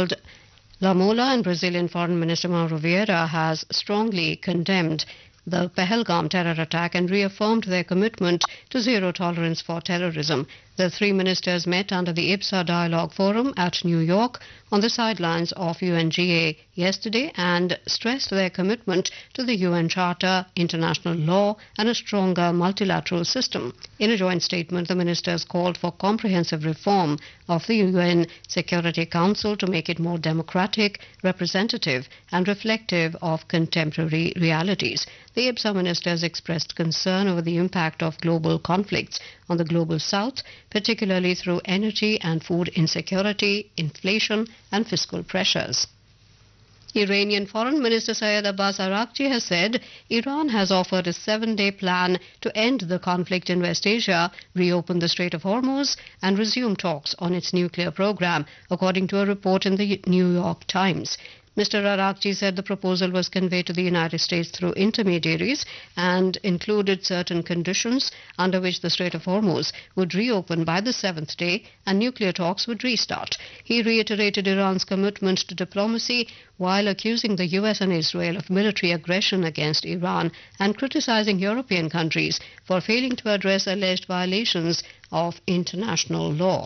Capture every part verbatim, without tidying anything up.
Ronald Lamola, and Brazilian Foreign Minister Mauro Vieira has strongly condemned the Pahalgam terror attack and reaffirmed their commitment to zero tolerance for terrorism. The three ministers met under the I B S A Dialogue Forum at New York on the sidelines of U N G A yesterday and stressed their commitment to the U N Charter, international law and a stronger multilateral system. In a joint statement, the ministers called for comprehensive reform of the U N Security Council to make it more democratic, representative and reflective of contemporary realities. The I B S A ministers expressed concern over the impact of global conflicts on the global south, particularly through energy and food insecurity, inflation and fiscal pressures. Iranian Foreign Minister Syed Abbas Araghchi has said Iran has offered a seven-day plan to end the conflict in West Asia, reopen the Strait of Hormuz and resume talks on its nuclear program, according to a report in the New York Times. Mister Araghchi said the proposal was conveyed to the United States through intermediaries and included certain conditions under which the Strait of Hormuz would reopen by the seventh day and nuclear talks would restart. He reiterated Iran's commitment to diplomacy while accusing the U S and Israel of military aggression against Iran and criticizing European countries for failing to address alleged violations of international law.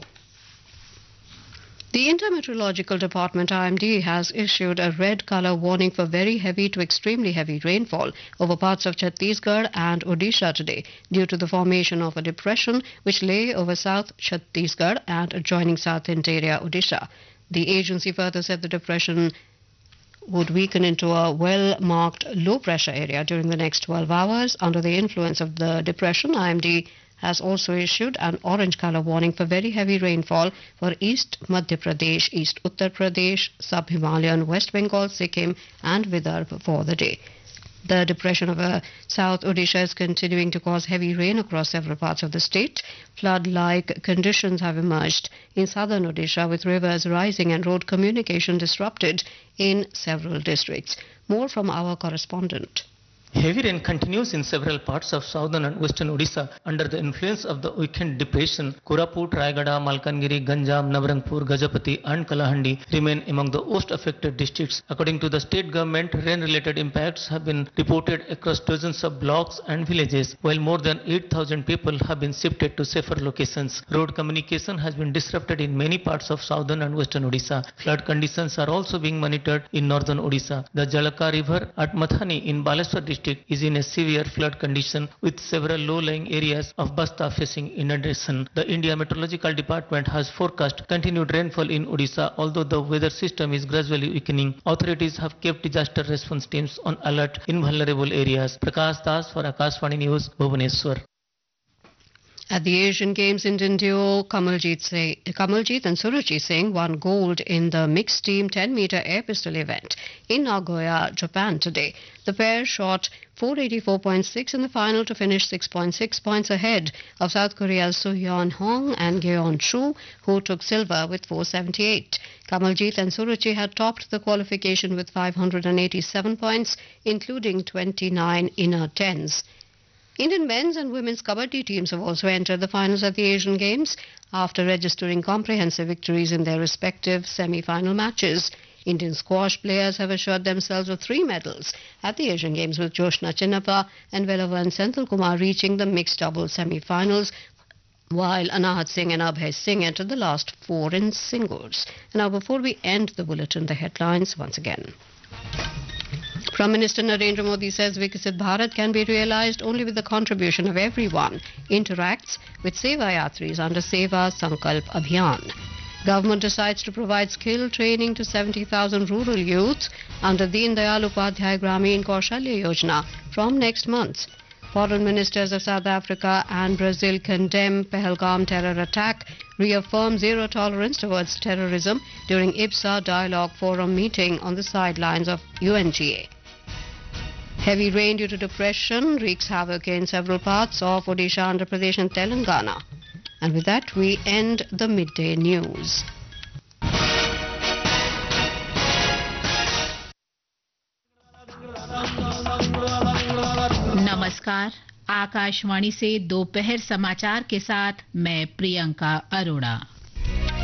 The Intermeteorological Department I M D has issued a red colour warning for very heavy to extremely heavy rainfall over parts of Chhattisgarh and Odisha today due to the formation of a depression which lay over South Chhattisgarh and adjoining South interior Odisha. The agency further said the depression would weaken into a well-marked low-pressure area during the next twelve hours. Under the influence of the depression, I M D has also issued an orange colour warning for very heavy rainfall for East Madhya Pradesh, East Uttar Pradesh, Sub-Himalayan, West Bengal, Sikkim and Vidarbha for the day. The depression over South Odisha is continuing to cause heavy rain across several parts of the state. Flood-like conditions have emerged in southern Odisha with rivers rising and road communication disrupted in several districts. More from our correspondent. Heavy rain continues in several parts of southern and western Odisha under the influence of the weekend depression. Koraput, Rayagada, Malkangiri, Ganjam, Nabarangpur, Gajapati and Kalahandi remain among the worst affected districts. According to the state government, rain-related impacts have been reported across dozens of blocks and villages, while more than eight thousand people have been shifted to safer locations. Road communication has been disrupted in many parts of southern and western Odisha. Flood conditions are also being monitored in northern Odisha. The Jalaka River at Mathani in Baleswar district is in a severe flood condition with several low-lying areas of Basta facing inundation. The India Meteorological Department has forecast continued rainfall in Odisha, although the weather system is gradually weakening. Authorities have kept disaster response teams on alert in vulnerable areas. Prakash Das for Akashvani News, Bhubaneswar. At the Asian Games, Indian duo Kamaljeet, Singh, Kamaljeet and Surajit Singh won gold in the mixed team ten meter air pistol event in Nagoya, Japan today. The pair shot four eighty-four point six in the final to finish six point six points ahead of South Korea's Soo-yeon Hong and Geon Chu, who took silver with four seventy-eight. Kamaljeet and Surajit had topped the qualification with five hundred eighty-seven points, including twenty-nine inner tens. Indian men's and women's kabaddi teams have also entered the finals at the Asian Games after registering comprehensive victories in their respective semi-final matches. Indian squash players have assured themselves of three medals at the Asian Games, with Joshna Chinnappa and Velavan Senthilkumar reaching the mixed doubles semi-finals, while Anahat Singh and Abhay Singh entered the last four in singles. And now, before we end the bulletin, the headlines once again. Prime Minister Narendra Modi says Viksit Bharat can be realized only with the contribution of everyone. Interacts with Seva Yatris under Seva Sankalp Abhiyan. Government decides to provide skill training to seventy thousand rural youths under Deen Dayal Upadhyay Gramin Kaushalya Yojana from next month. Foreign ministers of South Africa and Brazil condemn Pahalgam terror attack, reaffirm zero tolerance towards terrorism during I B S A Dialogue Forum meeting on the sidelines of U N G A. Heavy rain due to depression wreaks havoc in several parts of Odisha, Andhra Pradesh and Telangana. And with that, we end the midday news. नमस्कार, आकाशवाणी से दोपहर समाचार के साथ मैं प्रियंका अरोड़ा।